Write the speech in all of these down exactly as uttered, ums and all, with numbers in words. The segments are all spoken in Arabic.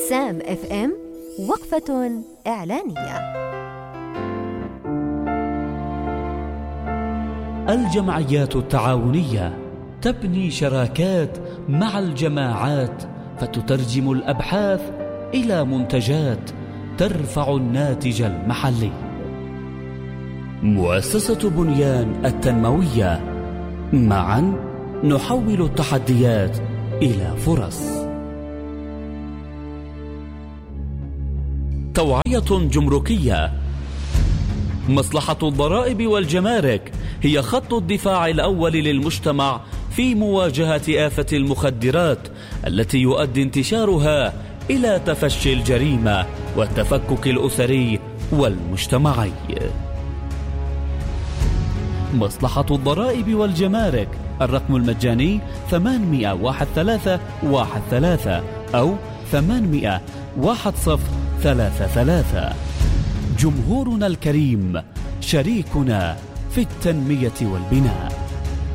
سام اف ام وقفة إعلانية. الجمعيات التعاونية تبني شراكات مع الجماعات فتترجم الأبحاث إلى منتجات ترفع الناتج المحلي. مؤسسة بنيان التنموية، معا نحول التحديات إلى فرص. توعية جمركية. مصلحة الضرائب والجمارك هي خط الدفاع الأول للمجتمع في مواجهة آفة المخدرات التي يؤدي انتشارها إلى تفشي الجريمة والتفكك الأسري والمجتمعي. مصلحة الضرائب والجمارك، الرقم المجاني ثمانمئة واحد ثلاثة واحد ثلاثة أو ثمانمئة واحد صفر ثلاثة ثلاثة. جمهورنا الكريم شريكنا في التنمية والبناء.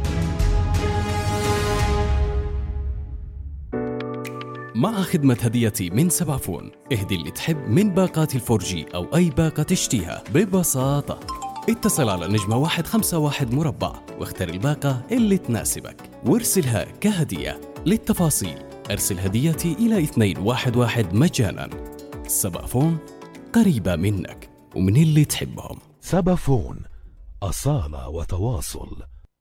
مع خدمة هديتي من سبعفون، اهدي اللي تحب من باقات الفورجي أو أي باقة تشتيها ببساطة. اتصل على نجمة واحد خمسة واحد مربع واختر الباقة اللي تناسبك وارسلها كهدية. للتفاصيل ارسل هديتي إلى اثنين واحد واحد مجانا. سبعفون، قريبة منك ومن اللي تحبهم. سبعفون، أصالة وتواصل.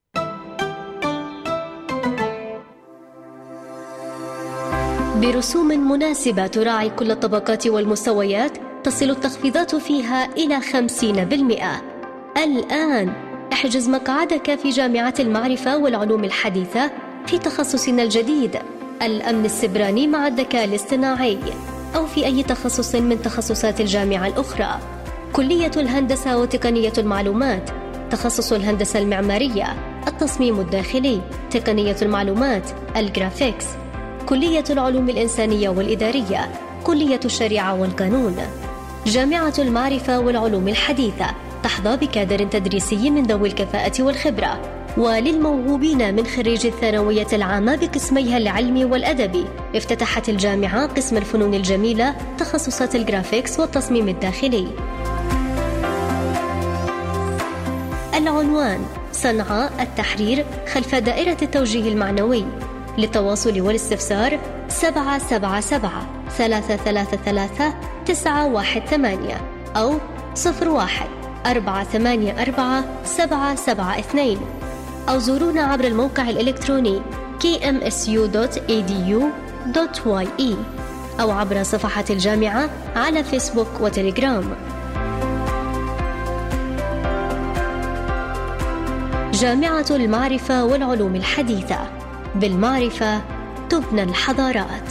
برسوم مناسبة تراعي كل الطبقات والمستويات، تصل التخفيضات فيها إلى خمسين بالمئة. الآن احجز مقعدك في جامعة المعرفة والعلوم الحديثة في تخصصنا الجديد الأمن السبراني مع الذكاء الاصطناعي، أو في أي تخصص من تخصصات الجامعة الأخرى. كلية الهندسة وتقنية المعلومات، تخصص الهندسة المعمارية، التصميم الداخلي، تقنية المعلومات، الجرافيكس. كلية العلوم الإنسانية والإدارية، كلية الشريعة والقانون. جامعة المعرفة والعلوم الحديثة تحظى بكادر تدريسي من ذوي الكفاءة والخبرة. وللموهوبين من خريج الثانوية العامة بقسميها العلمي والأدبي، افتتحت الجامعة قسم الفنون الجميلة، تخصصات الجرافيكس والتصميم الداخلي. العنوان: صنعاء التحرير خلف دائرة التوجيه المعنوي. للتواصل والاستفسار سبعة سبعة سبعة ثلاثة ثلاثة ثلاثة تسعة واحد ثمانية أو صفر واحد أربعة ثمانية أربعة سبعة سبعة اثنين، أو زورونا عبر الموقع الإلكتروني كي إم إس يو دوت إي دي يو دوت واي إي أو عبر صفحة الجامعة على فيسبوك وتليجرام. جامعة المعرفة والعلوم الحديثة، بالمعرفة تبنى الحضارات.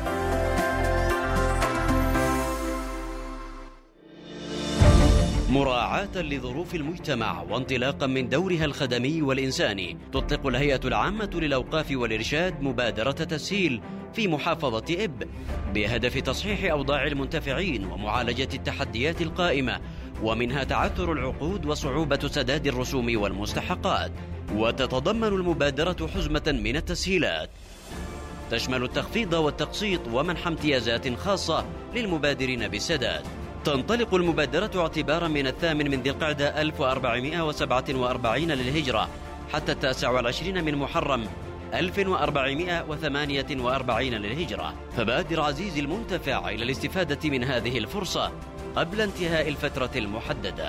مراعاة لظروف المجتمع وانطلاقا من دورها الخدمي والإنساني، تطلق الهيئة العامة للأوقاف والإرشاد مبادرة تسهيل في محافظة إب بهدف تصحيح أوضاع المنتفعين ومعالجة التحديات القائمة، ومنها تعثر العقود وصعوبة سداد الرسوم والمستحقات. وتتضمن المبادرة حزمة من التسهيلات تشمل التخفيض والتقسيط ومنح امتيازات خاصة للمبادرين بالسداد. تنطلق المبادرة اعتبارا من الثامن من ذي القعدة ألف وأربعمئة وسبعة وأربعين للهجرة حتى التاسع والعشرين من محرم ألف وأربعمئة وثمانية وأربعين للهجرة. فبادر عزيزي المنتفع إلى الاستفادة من هذه الفرصة قبل انتهاء الفترة المحددة.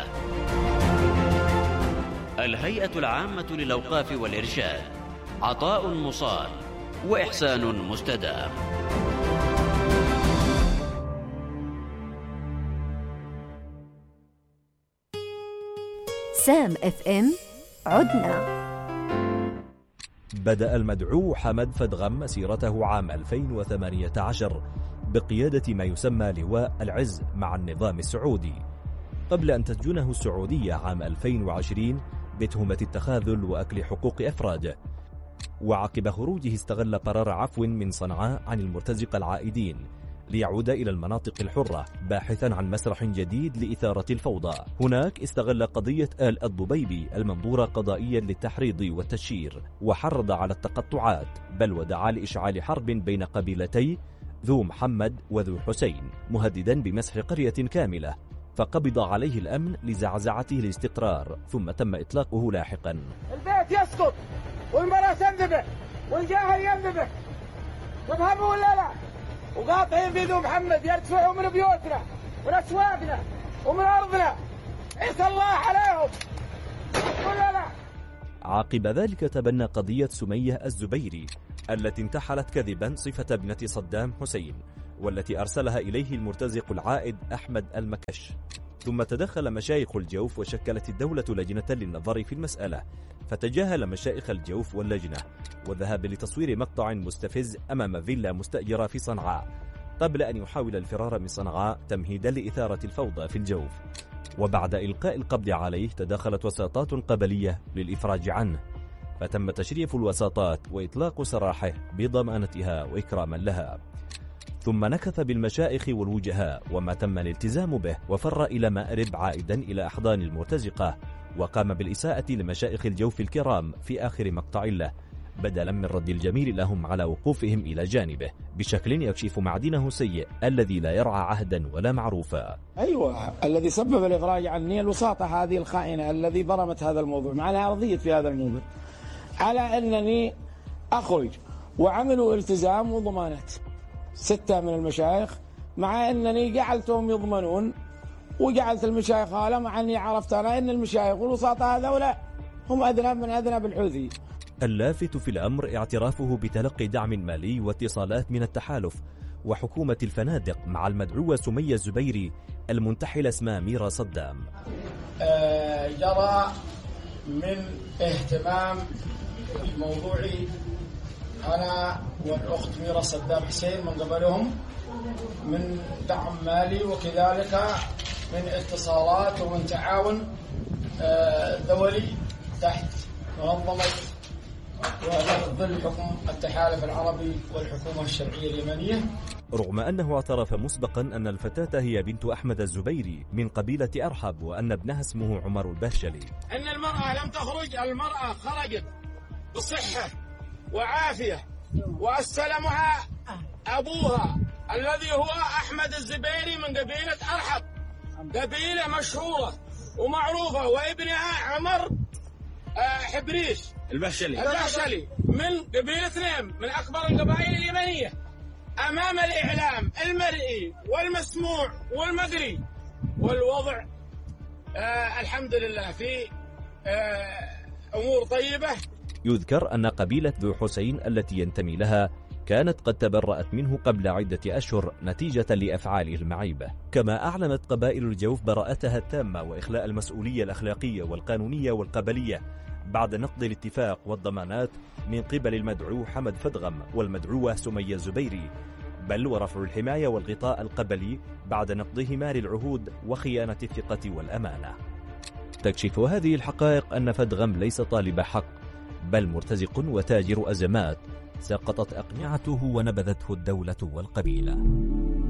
الهيئة العامة للأوقاف والإرشاد، عطاء مصال وإحسان مستدام. سام اف ام، عدنا. بدأ المدعو حمد فدغم مسيرته عام ألفين وثمانية عشر بقيادة ما يسمى لواء العز مع النظام السعودي، قبل أن تسجنه السعودية عام ألفين وعشرين بتهمة التخاذل وأكل حقوق أفراده. وعقب خروجه استغل قرار عفو من صنعاء عن المرتزقة العائدين ليعود إلى المناطق الحرة باحثا عن مسرح جديد لإثارة الفوضى. هناك استغل قضية آل الضبيبي المنظورة قضائيا للتحريض والتشهير، وحرض على التقطعات، بل ودعا لإشعال حرب بين قبيلتي ذو محمد وذو حسين، مهددا بمسح قرية كاملة، فقبض عليه الأمن لزعزعته الاستقرار، ثم تم إطلاقه لاحقا. البيت يسقط والمرأة تنذبح والجاهل ينذبح، تفهموا ولا لا؟ وقاطعين في ذو محمد يرتفعوا من بيوتنا ومن أسواقنا ومن أرضنا، عسى الله عليهم ولا لا؟ عقب ذلك تبنى قضية سمية الزبيري التي انتحلت كذبا صفة ابنة صدام حسين، والتي أرسلها إليه المرتزق العائد أحمد المكش. ثم تدخل مشايخ الجوف وشكلت الدولة لجنة للنظر في المسألة، فتجاهل مشايخ الجوف واللجنة وذهب لتصوير مقطع مستفز أمام فيلا مستأجرة في صنعاء قبل أن يحاول الفرار من صنعاء تمهيدا لإثارة الفوضى في الجوف. وبعد إلقاء القبض عليه تداخلت وساطات قبلية للإفراج عنه، فتم تشريف الوساطات وإطلاق سراحه بضمانتها وإكراما لها. ثم نكث بالمشائخ والوجهاء وما تم الالتزام به، وفر إلى مأرب عائدا إلى أحضان المرتزقة، وقام بالإساءة لمشائخ الجوف الكرام في آخر مقطع له، بدلا من رد الجميل لهم على وقوفهم إلى جانبه بشكل يكشف معدنه السيء الذي لا يرعى عهدا ولا معروفا. أيوة، الذي سبب الإخراج عني الوساطة هذه الخائنة الذي برمت هذا الموضوع، معناها رضيت في هذا الموضوع على أنني أخرج، وعملوا التزام وضمانات ستة من المشايخ، مع أنني جعلتهم يضمنون وجعلت المشايخ هذا، مع أني عرفت أنا أن المشايخ والوساطة هذولا هم أدنى من أدنى بالحوثي. اللافت في الأمر اعترافه بتلقي دعم مالي واتصالات من التحالف وحكومة الفنادق مع المدعوة سمية الزبيري المنتحل اسمها ميرا صدام. آه جرى من اهتمام موضوعي أنا والأخت ميرا صدام حسين من قبلهم من دعم مالي، وكذلك من اتصالات ومن تعاون دولي تحت منظمة وظل حكم التحالف العربي والحكومة الشرعية اليمنية. رغم أنه اعترف مسبقا أن الفتاة هي بنت أحمد الزبيري من قبيلة أرحب، وأن ابنها اسمه عمر البهشلي. أن المرأة لم تخرج، المرأة خرجت بصحة وعافية، واستلمها أبوها الذي هو أحمد الزبيري من قبيلة أرحب، قبيلة مشهورة ومعروفة، وابنها عمر حبريش البهشلي البهشلي من قبيلة نيم من أكبر القبائل اليمنية. أمام الإعلام المرئي والمسموع والمقري والوضع آه الحمد لله في آه أمور طيبة. يذكر أن قبيلة ذو حسين التي ينتمي لها كانت قد تبرأت منه قبل عدة أشهر نتيجة لأفعاله المعيبة، كما أعلنت قبائل الجوف براءتها التامة وإخلاء المسؤولية الأخلاقية والقانونية والقبلية بعد نقض الاتفاق والضمانات من قبل المدعو حمد فدغم والمدعوة سمية الزبيري، بل ورفع الحماية والغطاء القبلي بعد نقضهما للعهود وخيانة الثقة والأمانة. تكشف هذه الحقائق أن فدغم ليس طالب حق، بل مرتزق وتاجر أزمات سقطت أقنعته ونبذته الدولة والقبيلة.